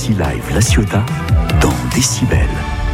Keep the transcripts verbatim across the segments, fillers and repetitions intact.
Ici Live La Ciotat dans Décibel.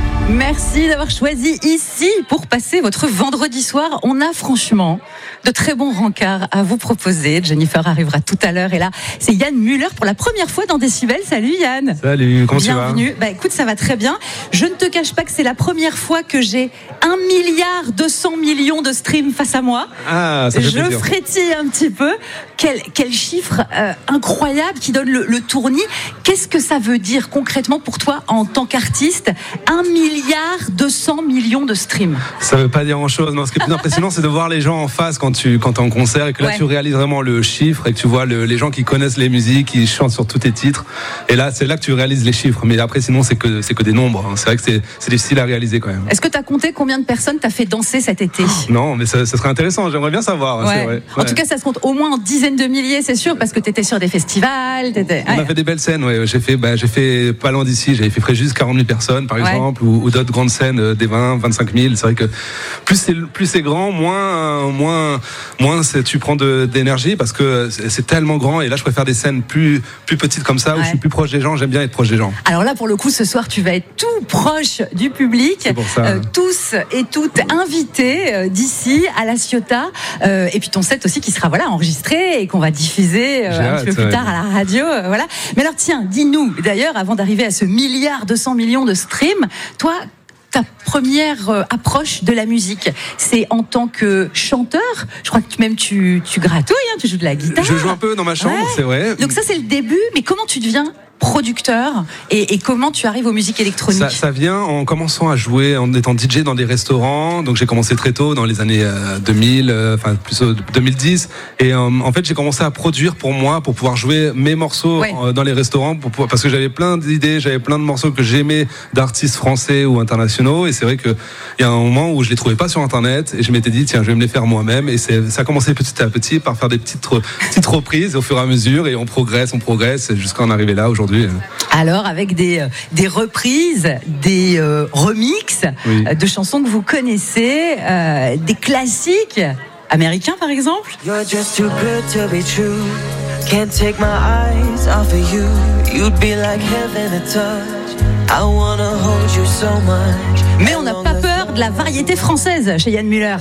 Merci d'avoir choisi ici pour passer votre vendredi soir. On a franchement de très bons rencarts à vous proposer. Jennifer arrivera tout à l'heure et là, c'est Yann Müller pour la première fois dans Décibel. Salut Yann. Salut, comment Bienvenue. tu vas ? Bah écoute, ça va très bien. Je ne te cache pas que c'est la première fois que j'ai un milliard deux cents millions de streams face à moi. Ah, ça fait Je plaisir. frétille un petit peu. Quel, quel chiffre euh, incroyable qui donne le, le tournis. Qu'est-ce que ça veut dire concrètement pour toi en tant qu'artiste ? Un milliard deux cents millions de streams. Ça veut pas dire grand-chose. Non, ce qui est plus impressionnant, c'est de voir les gens en face quand tu quand t'es en concert et que là Ouais. tu réalises vraiment le chiffre et que tu vois le, les gens qui connaissent les musiques, qui chantent sur tous tes titres. Et là, c'est là que tu réalises les chiffres. Mais après, sinon, c'est que c'est que des nombres. hein. C'est vrai que c'est c'est difficile à réaliser quand même. Est-ce que tu as compté combien de personnes t'as fait danser cet été ? Non, mais ça, ça serait intéressant. J'aimerais bien savoir. hein, Ouais. c'est vrai. En Ouais. tout cas, ça se compte au moins en dizaines de milliers, c'est sûr, parce que tu étais sur des festivals. T'étais... On Ouais. a fait des belles scènes, ouais. J'ai fait, bah, j'ai fait pas loin d'ici, j'avais fait Fréjus, quarante mille personnes, par Ouais. exemple, ou, ou d'autres grandes scènes, euh, des vingt, vingt-cinq mille. C'est vrai que plus c'est, plus c'est grand, moins, moins, moins c'est, tu prends de, d'énergie parce que c'est, c'est tellement grand. Et là, je préfère des scènes plus, plus petites comme ça, où Ouais. je suis plus proche des gens. J'aime bien être proche des gens. Alors là, pour le coup, ce soir, tu vas être tout proche du public. C'est pour ça. Euh, tous et toutes invités euh, d'ici à La Ciotat. Euh, et puis ton set aussi qui sera voilà, enregistré et qu'on va diffuser euh, J'ai un hâte, petit peu plus ouais. tard à la radio. euh, voilà. Mais alors tiens, dis-nous, d'ailleurs, avant d'arriver à ce milliard deux cents millions de streams, toi, ta première euh, approche de la musique, c'est en tant que chanteur. Je crois que même tu, tu gratouilles, hein, tu joues de la guitare. Je joue un peu dans ma chambre, Ouais. c'est vrai. Donc ça, c'est le début. Mais comment tu deviens producteur et, et comment tu arrives aux musiques électroniques ? Ça, ça vient en commençant à jouer, en étant D J dans des restaurants. Donc j'ai commencé très tôt, dans les années euh, deux mille, euh, enfin plutôt deux mille dix. Et euh, en fait, j'ai commencé à produire pour moi, pour pouvoir jouer mes morceaux Ouais. euh, dans les restaurants, pour pouvoir- parce que j'avais plein d'idées, j'avais plein de morceaux que j'aimais d'artistes français ou internationaux. Et c'est vrai qu'il y a un moment où je les trouvais pas sur Internet, et je m'étais dit tiens, je vais me les faire moi-même. Et c'est, ça a commencé petit à petit par faire des petites re- petites reprises au fur et à mesure, et on progresse, on progresse jusqu'à en arriver là aujourd'hui. Alors, avec des, euh, des reprises, des euh, remixes Oui. euh, de chansons que vous connaissez, euh, des classiques américains par exemple. You're just too good to be true. Can't take my eyes off of you. You'd be like heaven to touch. I wanna hold you so much. Mais on n'a pas peur de la variété française chez Yann Müller.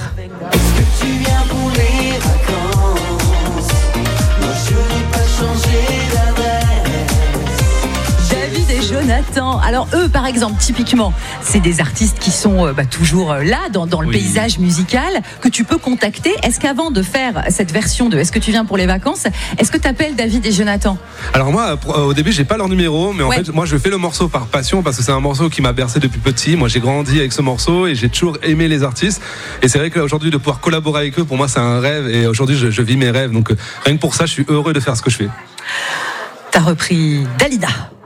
Tu viens pour les vacances. Moi je n'ai pas changé d'adresse. David et Jonathan. Alors eux, par exemple, typiquement, c'est des artistes qui sont euh, bah, toujours euh, là dans, dans le Oui. paysage musical que tu peux contacter. Est-ce qu'avant de faire cette version de Est-ce que tu viens pour les vacances, est-ce que tu appelles David et Jonathan ? Alors moi, pour- euh, au début, j'ai pas leur numéro, mais en Ouais. fait, moi, je fais le morceau par passion parce que c'est un morceau qui m'a bercé depuis petit. Moi, j'ai grandi avec ce morceau et j'ai toujours aimé les artistes. Et c'est vrai qu'aujourd'hui, de pouvoir collaborer avec eux, pour moi, c'est un rêve. Et aujourd'hui, je, je vis mes rêves. Donc, euh, rien que pour ça, je suis heureux de faire ce que je fais. T'as repris Dalida.